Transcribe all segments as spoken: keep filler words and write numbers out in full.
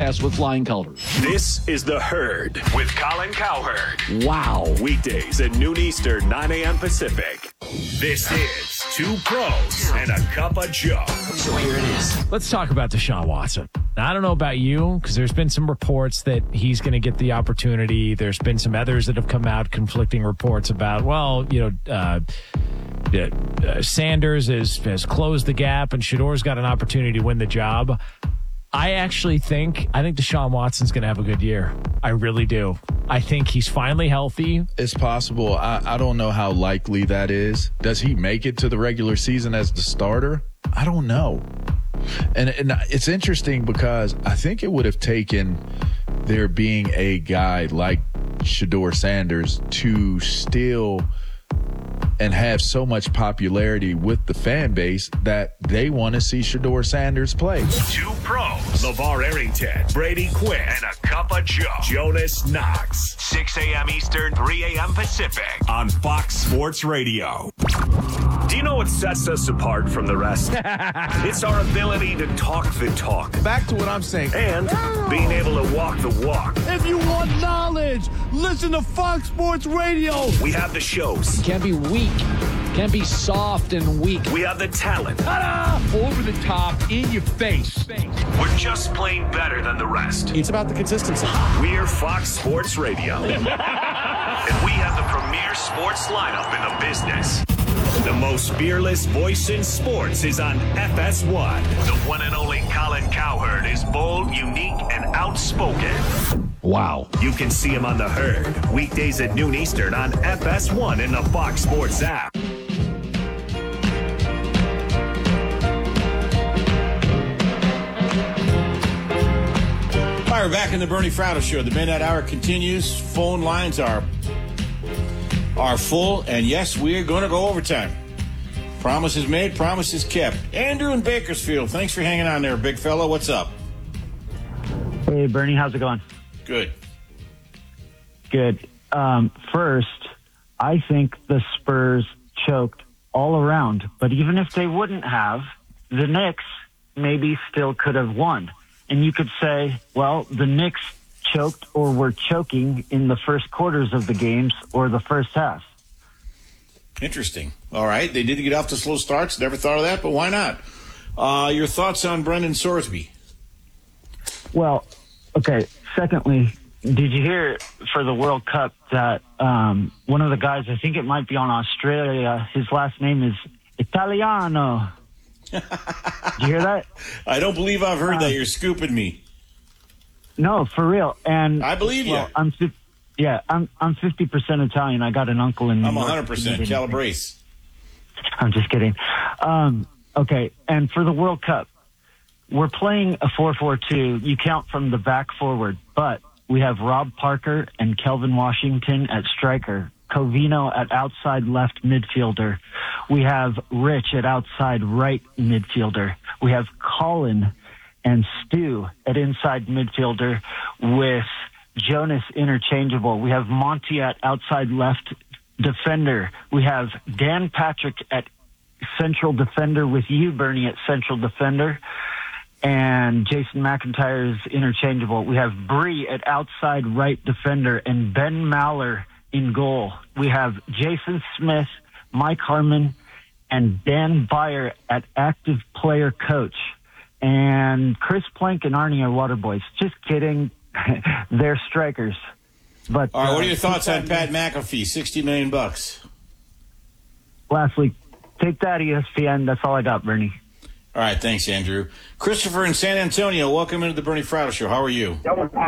broadcast with flying colors. This is The Herd with Colin Cowherd. Wow. Weekdays at noon Eastern, nine a.m. Pacific. This is Two Pros and a Cup of Joe. So here it is. Let's talk about Deshaun Watson. Now, I don't know about you, because there's been some reports that he's going to get the opportunity. There's been some others that have come out, conflicting reports about, well, you know, uh, uh, Sanders has, has closed the gap and Shador's got an opportunity to win the job. I actually think, I think Deshaun Watson's going to have a good year. I really do. I think he's finally healthy. It's possible. I, I don't know how likely that is. Does he make it to the regular season as the starter? I don't know. And, and it's interesting because I think it would have taken there being a guy like Shador Sanders to still and have so much popularity with the fan base that they want to see Shador Sanders play. Two Pros, LeVar Arrington, Brady Quinn, and a Cup of Joe, Jonas Knox. six a.m. Eastern, three a.m. Pacific on Fox Sports Radio. Do you know what sets us apart from the rest? It's our ability to talk the talk. Back to what I'm saying. And being able to walk the walk. If you want knowledge, listen to Fox Sports Radio. We have the shows. Can't be weak. Can't be soft and weak. We have the talent. Ta-da! Over the top, in your face. We're just plain better than the rest. It's about the consistency. We're Fox Sports Radio. And we have the premier sports lineup in the business. The most fearless voice in sports is on F S one. The one and only Colin Cowherd is bold, unique, and outspoken. Wow. You can see him on The Herd, weekdays at noon Eastern on F S one in the Fox Sports app. All right, we're back in the Bernie Fratto Show. The Midnight Hour continues. Phone lines are are full, and yes, we are going to go overtime. Promises made, promises kept. Andrew in Bakersfield, thanks for hanging on there, big fella. What's up? Hey, Bernie, how's it going? Good. Good. Um, first, I think the Spurs choked all around, but even if they wouldn't have, the Knicks maybe still could have won. And you could say, well, the Knicks choked or were choking in the first quarters of the games or the first half. Interesting. All right. They did get off to slow starts. Never thought of that, but why not? Uh, your thoughts on Brendan Sorsby? Well, okay. Secondly, did you hear for the World Cup that um, one of the guys, I think it might be on Australia, his last name is Italiano. Did you hear that? I don't believe I've heard uh, that. You're scooping me. No, for real. And I believe you. Well, I'm yeah, I'm I'm fifty percent Italian. I got an uncle in New I'm York. one hundred percent. Calabrese. I'm just kidding. Um, okay, and for the World Cup, we're playing a four four two. You count from the back forward, but we have Rob Parker and Kelvin Washington at striker, Covino at outside left midfielder. We have Rich at outside right midfielder. We have Colin and Stu at inside midfielder with Jonas interchangeable. We have Monty at outside left defender. We have Dan Patrick at central defender with you, Bernie, at central defender. And Jason McIntyre is interchangeable. We have Bree at outside right defender and Ben Maller in goal. We have Jason Smith, Mike Harmon, and Dan Byer at active player coach. And Chris Plank and Arnie are water boys. Just kidding. They're strikers. But all right, what are your uh, thoughts on Pat McAfee? Sixty million bucks. Lastly, take that E S P N. That's all I got, Bernie. All right, thanks, Andrew. Christopher in San Antonio, welcome into the Bernie Fratto Show. How are you?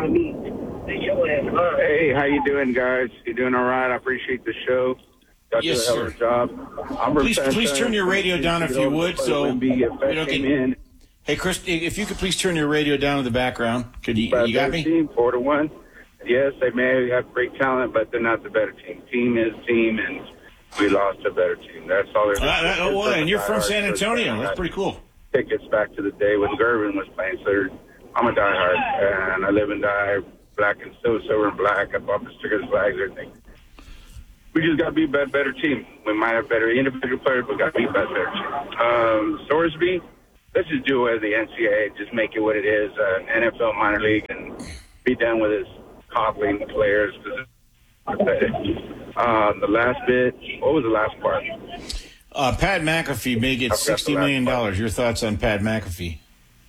Hey, how you doing, guys? You doing all right? I appreciate the show. Got yes, to do a hell of a job. I'm please, please turn your radio down if you would, so we don't get. Hey, Chris, if you could please turn your radio down in the background. Could you? You got me? Team, four to one. Yes, they may have great talent, but they're not the better team. Team is team, and we lost a better team. That's all there's. Uh, oh, well, and you're from San Antonio. That's pretty cool. Tickets back to the day when Gervin was playing. So I'm a diehard, and I live and die black and so silver and black. I bought the stickers, flags, everything. We just got to be a better, better team. We might have better individual players, but got to be a better team. Um, Sorsby, let's just do it as the N C A A, just make it what it is, uh, N F L minor league, and be done with this coddling players. Uh, the last bit, what was the last part? Uh, Pat McAfee may get sixty million dollars. Your thoughts on Pat McAfee?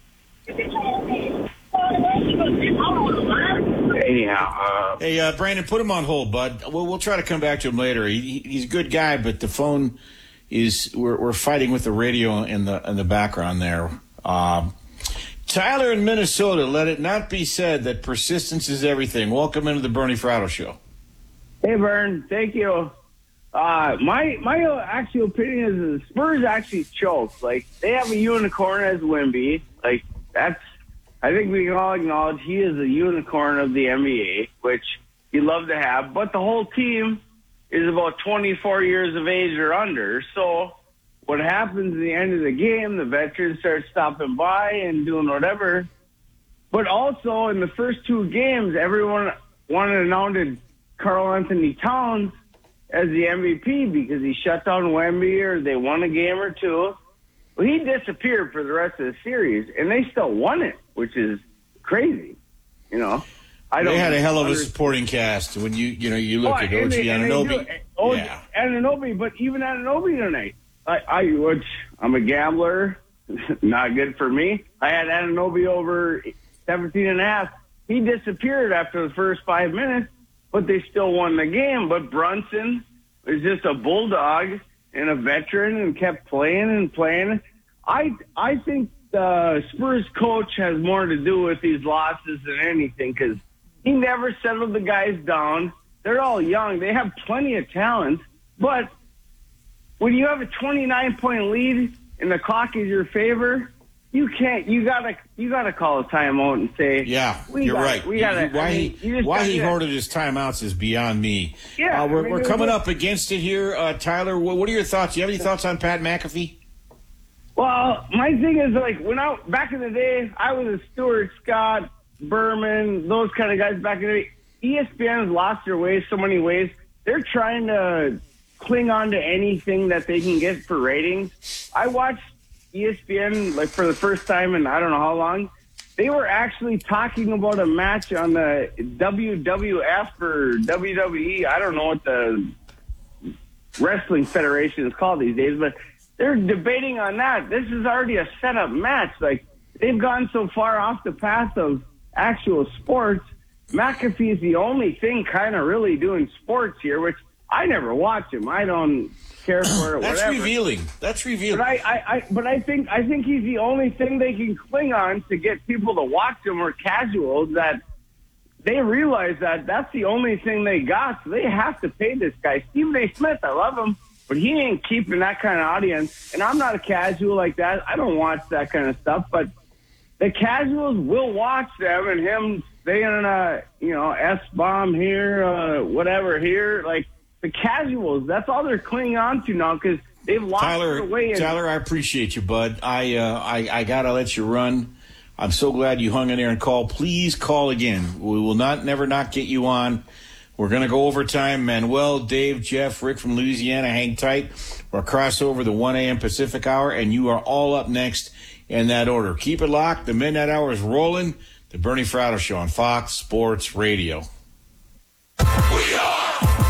Anyhow, uh, hey, uh, Brandon, put him on hold, bud. We'll, we'll try to come back to him later. He, he's a good guy, but the phone is we're, we're fighting with the radio in the in the background there. Um, Tyler in Minnesota, let it not be said that persistence is everything. Welcome into the Bernie Fratto Show. Hey, Vern, thank you. Uh, my my actual opinion is the Spurs actually choked. Like, they have a unicorn as Wemby. Like, that's, I think we can all acknowledge he is a unicorn of the N B A, which you'd love to have. But the whole team is about twenty-four years of age or under. So what happens at the end of the game, the veterans start stopping by and doing whatever. But also in the first two games, everyone wanted to announce Karl Anthony Towns as the M V P because he shut down Wemby or they won a game or two. Well, he disappeared for the rest of the series, and they still won it, which is crazy. You know, I don't. They had a hell of a understand. supporting cast when you you know you look Oh, at and O G they- and they Anunoby. do- oh, Yeah. Anunoby, but even Anunoby tonight, I, I which I'm a gambler, not good for me. I had Anunoby over seventeen and a half. He disappeared after the first five minutes, but they still won the game. But Brunson was just a bulldog and a veteran and kept playing and playing. I I think the Spurs coach has more to do with these losses than anything because he never settled the guys down. They're all young. They have plenty of talent. But when you have a twenty-nine point lead and the clock is your favor, you can't. You gotta. You gotta call a timeout and say, Yeah, we you're gotta, right. We gotta. why I mean, he, you just why gotta he do that. hoarded his timeouts is beyond me. Yeah, uh, we're, I mean, we're there's coming no- up against it here, uh, Tyler. What, what are your thoughts? Do you have any thoughts on Pat McAfee? Well, my thing is, like, when I, back in the day, I was a Stuart Scott, Berman, those kind of guys back in the day. E S P N has lost their way so many ways. They're trying to cling on to anything that they can get for ratings. I watched E S P N, like, for the first time in I don't know how long. They were actually talking about a match on the W W F or W W E. I don't know what the wrestling federation is called these days, but they're debating on that. This is already a set-up match. Like, they've gone so far off the path of actual sports. McAfee is the only thing kind of really doing sports here, which I never watch him. I don't care for it. That's whatever. revealing. That's revealing. But I, I, I, but I think, I think he's the only thing they can cling on to get people to watch him or casuals that they realize that that's the only thing they got. So they have to pay this guy. Stephen A. Smith, I love him, but he ain't keeping that kind of audience. And I'm not a casual like that. I don't watch that kind of stuff, but the casuals will watch them and him saying, uh, you know, S-bomb here, uh, whatever here. Like, the casuals, that's all they're clinging on to now because they've lost Tyler, their way. in- Tyler, I appreciate you, bud. I, uh, I, I gotta let you run. I'm so glad you hung in there and called. Please call again. We will not, never not get you on. We're gonna go overtime. Manuel, Dave, Jeff, Rick from Louisiana, hang tight. We'll cross over the one a.m. Pacific hour, and you are all up next in that order. Keep it locked. The midnight hour is rolling. The Bernie Fratto Show on Fox Sports Radio. We are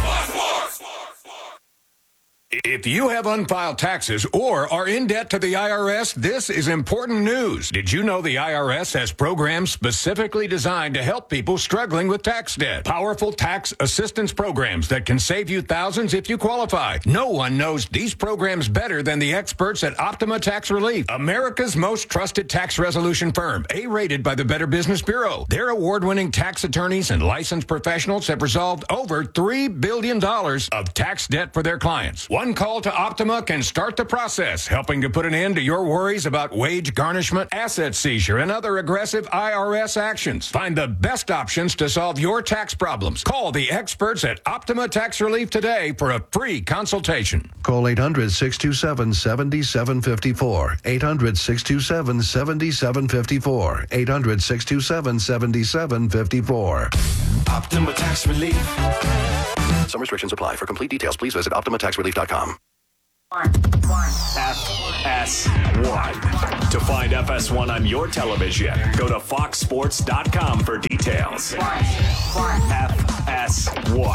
If you have unfiled taxes or are in debt to the I R S, this is important news. Did you know the I R S has programs specifically designed to help people struggling with tax debt? Powerful tax assistance programs that can save you thousands if you qualify. No one knows these programs better than the experts at Optima Tax Relief, America's most trusted tax resolution firm, A-rated by the Better Business Bureau. Their award-winning tax attorneys and licensed professionals have resolved over three billion dollars of tax debt for their clients. One call to Optima can start the process, helping to put an end to your worries about wage garnishment, asset seizure, and other aggressive I R S actions. Find the best options to solve your tax problems. Call the experts at Optima Tax Relief today for a free consultation. Call eight hundred, six two seven, seven seven five four. eight hundred, six two seven, seven seven five four. eight hundred, six two seven, seven seven five four. Optima Tax Relief. Some restrictions apply. For complete details, please visit optima tax relief dot com. F S one. To find F S one on your television, go to fox sports dot com for details. F S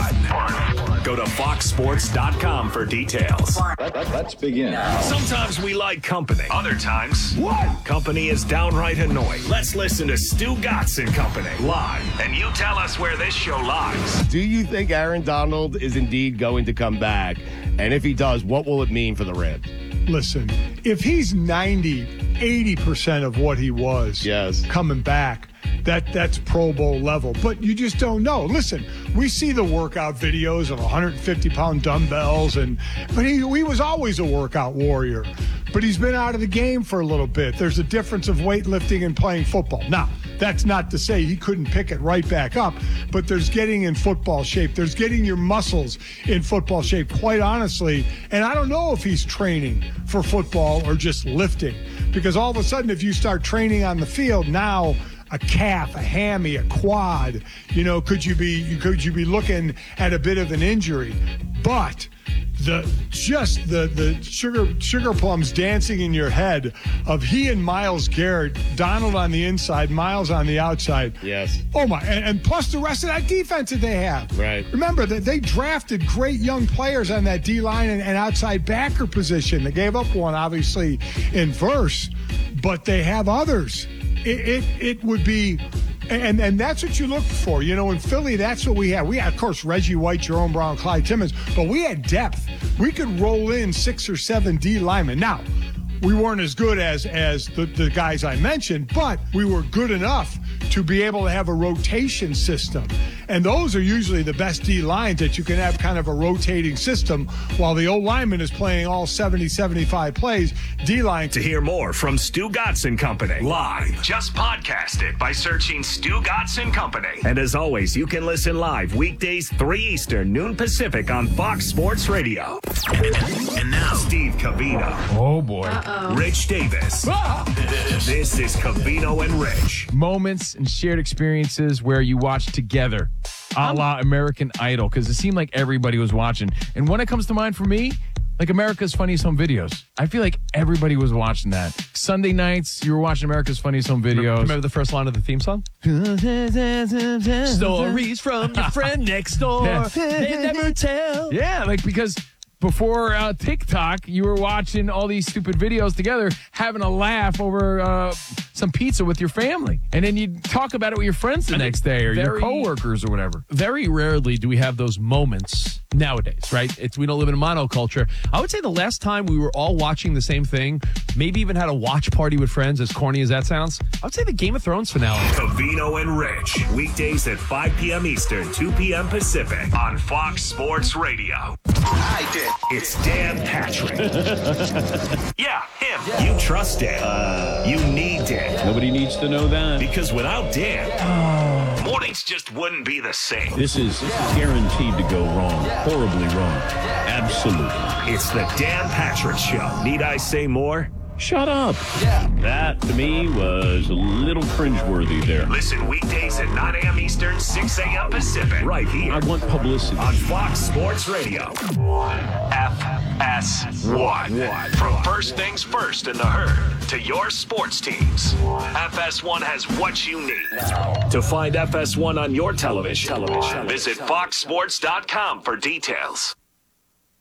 one. Go to fox sports dot com for details. Let's begin. Sometimes we like company. Other times, what? Company is downright annoying. Let's listen to Stu Gatz and Company live, and you tell us where this show lies. Do you think Aaron Donald is indeed going to come back? And if he does, what will it mean for the Rams? Listen, if he's ninety, eighty percent of what he was yes. coming back, that that's Pro Bowl level. But you just don't know. Listen, we see the workout videos of one hundred fifty pound dumbbells, and but he, he was always a workout warrior. But he's been out of the game for a little bit. There's a difference of weightlifting and playing football. Now, that's not to say he couldn't pick it right back up, but there's getting in football shape. There's getting your muscles in football shape, quite honestly. And I don't know if he's training for football or just lifting, because all of a sudden, if you start training on the field now, a calf, a hammy, a quad, you know, could you be could you be looking at a bit of an injury? But the just the the sugar sugar plums dancing in your head of he and Myles Garrett, Donald on the inside, Myles on the outside. Yes. Oh my! And, and plus the rest of that defense that they have. Right. Remember that they drafted great young players on that D line and, and outside backer position. They gave up one obviously in verse, but they have others. It, it it would be, and and that's what you look for. You know, in Philly, that's what we had. We had, of course, Reggie White, Jerome Brown, Clyde Timmons, but we had depth. We could roll in six or seven D linemen. Now, we weren't as good as as the, the guys I mentioned, but we were good enough to be able to have a rotation system. And those are usually the best D lines, that you can have kind of a rotating system while the old lineman is playing all seventy, seventy-five plays. D line. To hear more from Stu Gatz and Company live, just podcast it by searching Stu Gatz and Company. And as always, you can listen live weekdays three Eastern, noon Pacific on Fox Sports Radio. And now, Steve Covino. Oh, boy. Uh-oh. Rich Davis. Ah! This is Covino and Rich. Moments and shared experiences where you watch together, a la American Idol, because it seemed like everybody was watching. And when it comes to mind for me, like America's Funniest Home Videos. I feel like everybody was watching that. Sunday nights, you were watching America's Funniest Home Videos. Remember, remember the first line of the theme song? Stories from your friend next door. Yeah. They never tell. Yeah, like because before uh, TikTok, you were watching all these stupid videos together, having a laugh over uh, some pizza with your family. And then you'd talk about it with your friends the I next day or very, your coworkers or whatever. Very rarely do we have those moments nowadays, right? It's, we don't live in a monoculture. I would say the last time we were all watching the same thing, maybe even had a watch party with friends, as corny as that sounds, I would say the Game of Thrones finale. Covino and Rich, weekdays at five p.m. Eastern, two p.m. Pacific on Fox Sports Radio. I did. It's Dan Patrick. Yeah, him. Yeah. You trust Dan. Uh, you need Dan. Nobody needs to know that. Because without Dan, oh. mornings just wouldn't be the same. This is guaranteed to go wrong. Horribly wrong. Absolutely. It's the Dan Patrick Show. Need I say more? Shut up. Yeah. That, to me, was a little cringeworthy there. Listen weekdays at nine a.m. Eastern, six a.m. Pacific. Right here. I want publicity. On Fox Sports Radio. F S one. From first things first in the herd to your sports teams. F S one has what you need. To find F S one on your television, television. visit fox sports dot com for details.